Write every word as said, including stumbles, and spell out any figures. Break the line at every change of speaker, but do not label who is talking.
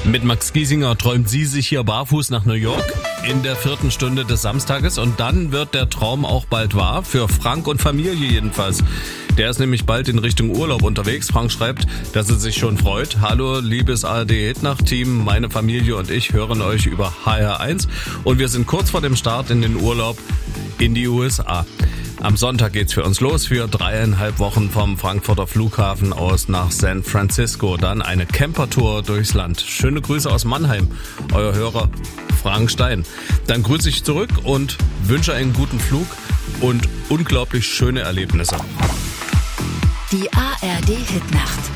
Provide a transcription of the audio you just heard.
Mit Max Giesinger träumt sie sich hier barfuß nach New York in der vierten Stunde des Samstages und dann wird der Traum auch bald wahr, für Frank und Familie jedenfalls. Der ist nämlich bald in Richtung Urlaub unterwegs. Frank schreibt, dass er sich schon freut. Hallo, liebes A R D-Hitnacht-Team, meine Familie und ich hören euch über H R eins und wir sind kurz vor dem Start in den Urlaub in die U S A. Am Sonntag geht's für uns los, für dreieinhalb Wochen vom Frankfurter Flughafen aus nach San Francisco. Dann eine Campertour durchs Land. Schöne Grüße aus Mannheim, euer Hörer Frank Stein. Dann grüße ich zurück und wünsche einen guten Flug und unglaublich schöne Erlebnisse.
Die A R D-Hitnacht.